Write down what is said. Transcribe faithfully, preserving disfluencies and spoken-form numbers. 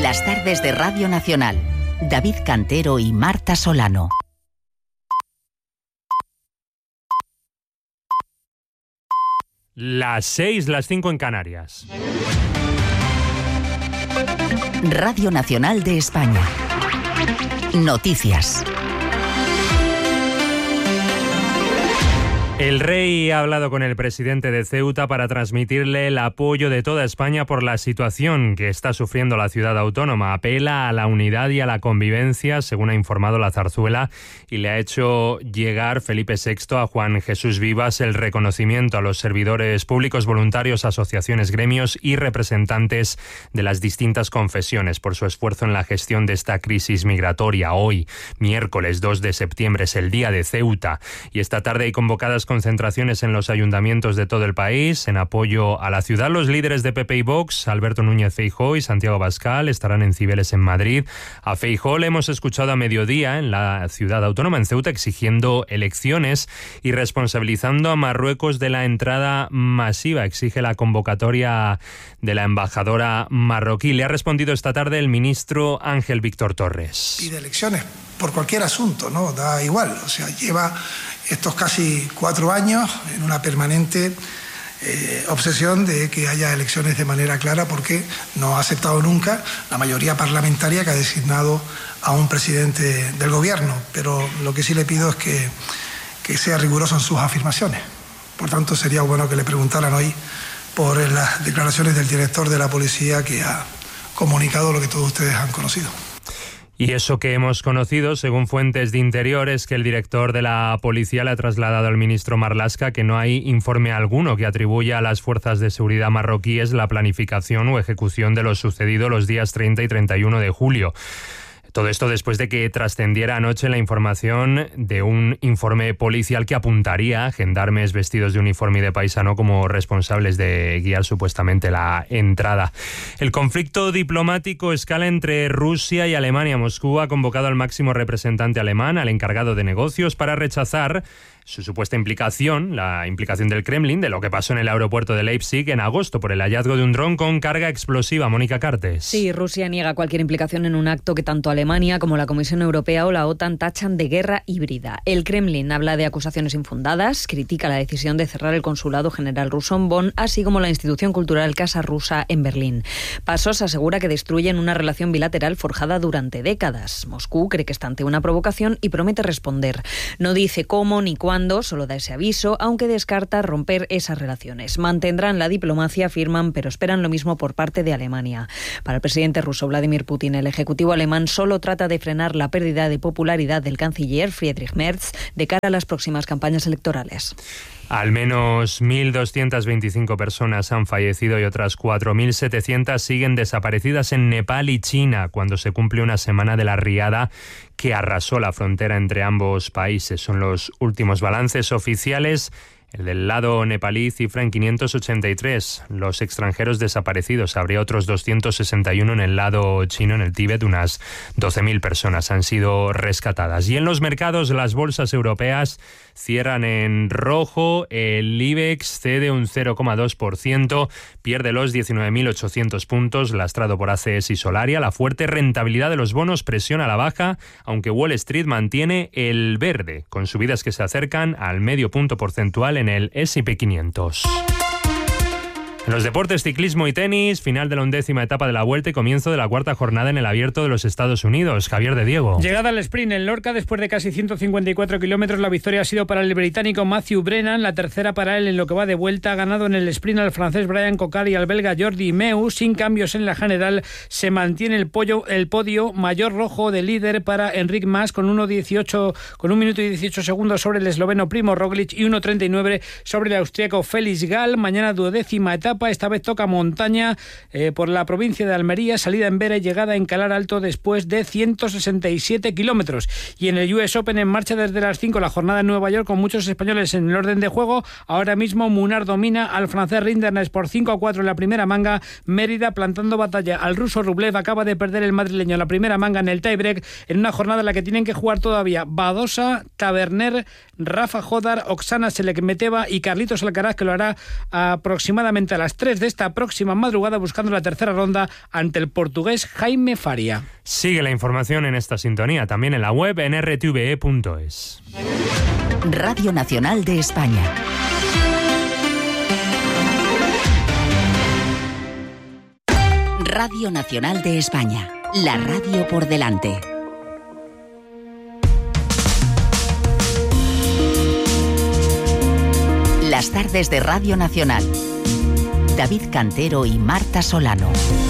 Las tardes de Radio Nacional. David Cantero y Marta Solano. Las seis, las cinco en Canarias. Radio Nacional de España. Noticias. El rey ha hablado con el presidente de Ceuta para transmitirle el apoyo de toda España por la situación que está sufriendo la ciudad autónoma. Apela a la unidad y a la convivencia, según ha informado la Zarzuela, y le ha hecho llegar Felipe sexto a Juan Jesús Vivas el reconocimiento a los servidores públicos, voluntarios, asociaciones, gremios y representantes de las distintas confesiones por su esfuerzo en la gestión de esta crisis migratoria. Hoy, miércoles dos de septiembre, es el Día de Ceuta y esta tarde hay convocadas concentraciones en los ayuntamientos de todo el país en apoyo a la ciudad. Los líderes de P P y Vox, Alberto Núñez Feijóo y Santiago Abascal, estarán en Cibeles, en Madrid. A Feijóo le hemos escuchado a mediodía en la ciudad autónoma, en Ceuta, exigiendo elecciones y responsabilizando a Marruecos de la entrada masiva. Exige la convocatoria de la embajadora marroquí. Le ha respondido esta tarde el ministro Ángel Víctor Torres. Pide elecciones por cualquier asunto, ¿no? Da igual. O sea, lleva estos casi cuatro años en una permanente eh, obsesión de que haya elecciones de manera clara, porque no ha aceptado nunca la mayoría parlamentaria que ha designado a un presidente del gobierno. Pero lo que sí le pido es que, que sea riguroso en sus afirmaciones. Por tanto, sería bueno que le preguntaran hoy por las declaraciones del director de la policía, que ha comunicado lo que todos ustedes han conocido. Y eso que hemos conocido, según fuentes de Interior, es que el director de la policía le ha trasladado al ministro Marlaska que no hay informe alguno que atribuya a las fuerzas de seguridad marroquíes la planificación o ejecución de lo sucedido los días treinta y treinta y uno de julio. Todo esto después de que trascendiera anoche la información de un informe policial que apuntaría a gendarmes vestidos de uniforme y de paisano como responsables de guiar supuestamente la entrada. El conflicto diplomático escala entre Rusia y Alemania. Moscú ha convocado al máximo representante alemán, al encargado de negocios, para rechazar su supuesta implicación, la implicación del Kremlin, de lo que pasó en el aeropuerto de Leipzig en agosto por el hallazgo de un dron con carga explosiva. Mónica Cartes. Sí, Rusia niega cualquier implicación en un acto que tanto Alemania como la Comisión Europea o la OTAN tachan de guerra híbrida. El Kremlin habla de acusaciones infundadas, critica la decisión de cerrar el consulado general ruso en Bonn, así como la institución cultural Casa Rusa en Berlín. Pasos asegura que destruyen una relación bilateral forjada durante décadas. Moscú cree que está ante una provocación y promete responder. No dice cómo ni cuándo, solo da ese aviso, aunque descarta romper esas relaciones. Mantendrán la diplomacia, afirman, pero esperan lo mismo por parte de Alemania. Para el presidente ruso Vladimir Putin, el ejecutivo alemán solo trata de frenar la pérdida de popularidad del canciller Friedrich Merz de cara a las próximas campañas electorales. Al menos mil doscientas veinticinco personas han fallecido y otras cuatro mil setecientas siguen desaparecidas en Nepal y China, cuando se cumple una semana de la riada que arrasó la frontera entre ambos países. Son los últimos balances oficiales. El del lado nepalí cifra en quinientos ochenta y tres los extranjeros desaparecidos. Habría otros doscientos sesenta y uno en el lado chino, en el Tíbet. Unas doce mil personas han sido rescatadas. Y en los mercados, las bolsas europeas cierran en rojo. El IBEX cede un cero coma dos por ciento, pierde los diecinueve mil ochocientos puntos, lastrado por A C S y Solaria. La fuerte rentabilidad de los bonos presiona a la baja, aunque Wall Street mantiene el verde, con subidas que se acercan al medio punto porcentual en el ese y pe quinientos. En los deportes, ciclismo y tenis, final de la undécima etapa de la Vuelta y comienzo de la cuarta jornada en el Abierto de los Estados Unidos. Javier de Diego. Llegada al sprint en Lorca, después de casi ciento cincuenta y cuatro kilómetros, la victoria ha sido para el británico Matthew Brennan, la tercera para él en lo que va de vuelta. Ha ganado en el sprint al francés Brian Cocard y al belga Jordi Meus. Sin cambios en la general, se mantiene el, pollo, el podio mayor rojo de líder para Enric Mas con uno dieciocho, con un minuto y dieciocho segundos sobre el esloveno Primo Roglic y uno treinta y nueve sobre el austriaco Felix Gall. Mañana duodécima etapa, esta vez toca montaña eh, por la provincia de Almería, salida en Vera y llegada en Calar Alto después de ciento sesenta y siete kilómetros. Y en el U S Open en marcha desde las cinco la jornada en Nueva York con muchos españoles en el orden de juego. Ahora mismo Munar domina al francés Rinderknech por cinco a cuatro en la primera manga. Mérida plantando batalla al ruso Rublev. Acaba de perder el madrileño la primera manga en el tiebreak en una jornada en la que tienen que jugar todavía Badosa, Taberner, Rafa Jodar, Oksana Selekmeteva y Carlitos Alcaraz, que lo hará aproximadamente a las tres de esta próxima madrugada buscando la tercera ronda ante el portugués Jaime Faria. Sigue la información en esta sintonía, también en la web en r t v e punto es. Radio Nacional de España. Radio Nacional de España. La radio por delante. Las tardes de Radio Nacional. David Cantero y Marta Solano.